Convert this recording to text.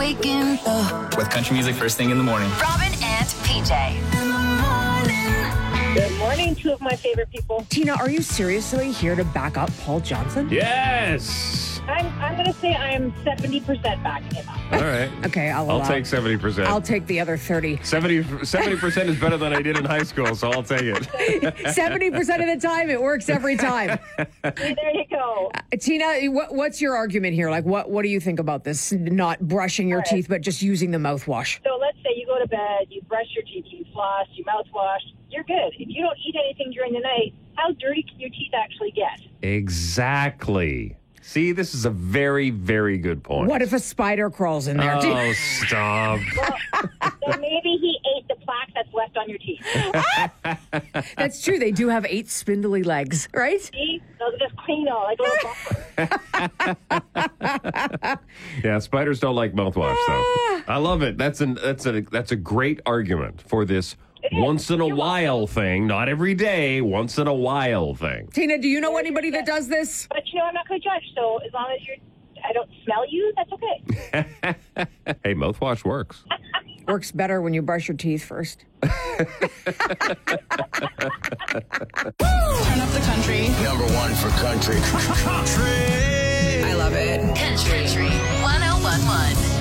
waking up. With country music first thing in the morning. Robin and PJ. In the morning. Good morning, two of my favorite people. Tina, are you seriously here to back up Paul Johnson? Yes. I'm going to say I am 70% backing him up. All right. Okay, I'll take 70%. I'll take the other 30. 70% is better than I did in high school, so I'll take it. 70% of the time, it works every time. There you go. Tina, what's your argument here? Like, what do you think about this? Not brushing your teeth, but just using the mouthwash. So let's say you go to bed, you brush your teeth, you floss, you mouthwash, you're good. If you don't eat anything during the night, how dirty can your teeth actually get? Exactly. See, this is a very, very good point. What if a spider crawls in there? Oh, stop. Well, then maybe he ate the plaque that's left on your teeth. That's true. They do have 8 spindly legs, right? See? Those are just clean all, like a little buffer. Yeah, spiders don't like mouthwash, though. I love it. That's a great argument for this once in a while thing. Not every day, once in a while thing. Tina, do you know anybody that does this? But I'm not going to judge, so as long as I don't smell you, that's okay. Hey, mouthwash works. Works better when you brush your teeth first. Turn up the country. Number one for country. I love it. Country 1011.